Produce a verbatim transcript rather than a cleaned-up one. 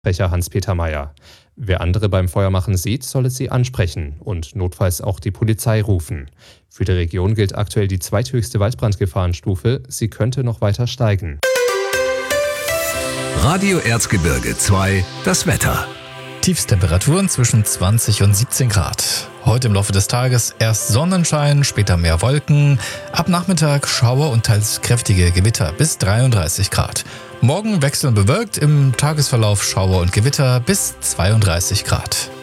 Sprecher Hans-Peter Mayer. Wer andere beim Feuermachen sieht, soll es sie ansprechen und notfalls auch die Polizei rufen. Für die Region gilt aktuell die zweithöchste Waldbrandgefahrenstufe. Sie könnte noch weiter steigen. Radio Erzgebirge zwei, das Wetter. Tiefstemperaturen zwischen zwanzig und siebzehn Grad. Heute im Laufe des Tages erst Sonnenschein, später mehr Wolken. Ab Nachmittag Schauer und teils kräftige Gewitter bis dreiunddreißig Grad. Morgen wechselnd bewölkt, im Tagesverlauf Schauer und Gewitter bis zweiunddreißig Grad.